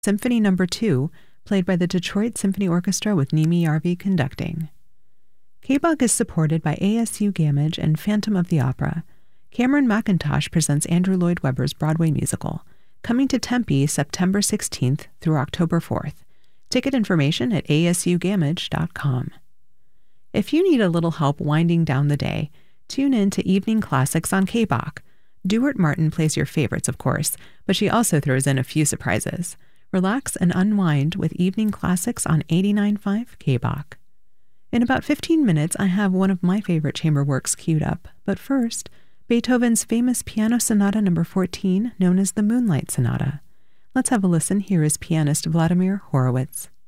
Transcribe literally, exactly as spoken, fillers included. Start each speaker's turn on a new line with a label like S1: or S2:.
S1: Symphony Number two, played by the Detroit Symphony Orchestra with Nimi Yarvi conducting. K-Bach is supported by A S U Gamage and Phantom of the Opera. Cameron McIntosh presents Andrew Lloyd Webber's Broadway musical, coming to Tempe September sixteenth through October fourth. Ticket information at A S U gamage dot com. If you need a little help winding down the day, tune in to Evening Classics on K-Bach. Duart Martin plays your favorites, of course, but she also throws in a few surprises. Relax and unwind with Evening Classics on eighty-nine point five K-Bach. In about fifteen minutes, I have one of my favorite chamber works queued up, but first, Beethoven's famous Piano Sonata number fourteen, known as the Moonlight Sonata. Let's have a listen. Here is pianist Vladimir Horowitz.